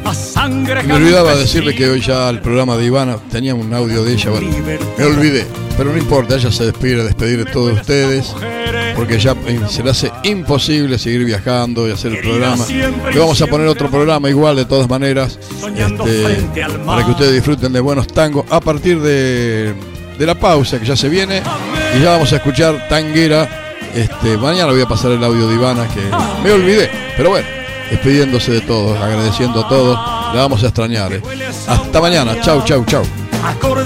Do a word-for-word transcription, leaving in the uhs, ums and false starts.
Me olvidaba decirle que hoy ya el programa de Ivana tenía un audio de ella, bueno, me olvidé, pero no importa, ella se despide, despedir de todos ustedes, porque ya se le hace imposible seguir viajando y hacer el programa. Le vamos a poner otro programa igual de todas maneras, este, para que ustedes disfruten de buenos tangos a partir de, de la pausa que ya se viene, y ya vamos a escuchar tanguera. Este, mañana voy a pasar el audio de Ivana, que me olvidé, pero bueno, despidiéndose de todos, agradeciendo a todos, le vamos a extrañar. ¿eh? Hasta mañana, chau, chau, chau.